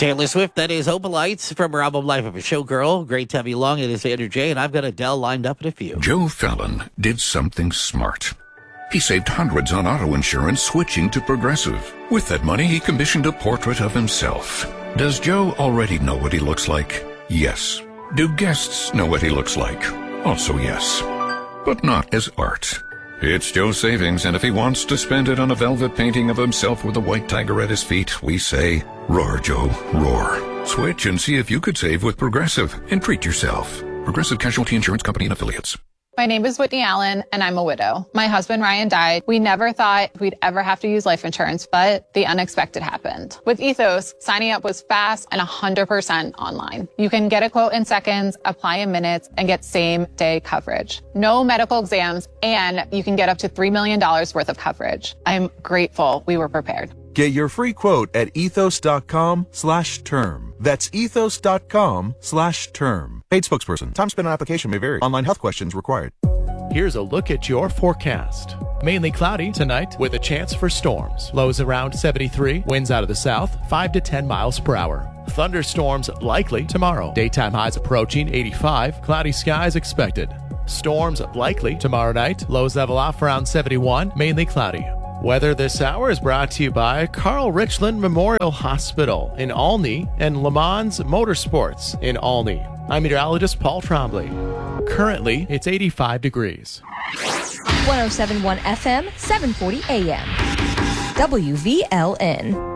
Taylor Swift, that is Open Lights from her album Life of a Showgirl. Great to have you along. It is Andrew J., and I've got Adele lined up in a few. Joe Fallon did something smart. He saved hundreds on auto insurance switching to Progressive. With that money, he commissioned a portrait of himself. Does Joe already know what he looks like? Yes. Do guests know what he looks like? Also yes. But not as art. It's Joe's savings, and if he wants to spend it on a velvet painting of himself with a white tiger at his feet, we say, roar, Joe, roar. Switch and see if you could save with Progressive and treat yourself. Progressive Casualty Insurance Company and Affiliates. My name is Whitney Allen, and I'm a widow. My husband, Ryan, died. We never thought we'd ever have to use life insurance, but the unexpected happened. With Ethos, signing up was fast and 100% online. You can get a quote in seconds, apply in minutes, and get same-day coverage. No medical exams, and you can get up to $3 million worth of coverage. I'm grateful we were prepared. Get your free quote at ethos.com/term. That's ethos.com/term. Paid spokesperson. Time spent on application may vary. Online health questions required. Here's a look at your forecast. Mainly cloudy tonight with a chance for storms. Lows around 73, winds out of the south, 5 to 10 miles per hour. Thunderstorms likely tomorrow. Daytime highs approaching 85, cloudy skies expected. Storms likely tomorrow night. Lows level off around 71, mainly cloudy. Weather this hour is brought to you by Carl Richland Memorial Hospital in Olney and Le Mans Motorsports in Olney. I'm meteorologist Paul Trombley. Currently, it's 85 degrees. 107.1 FM, 740 AM. WVLN.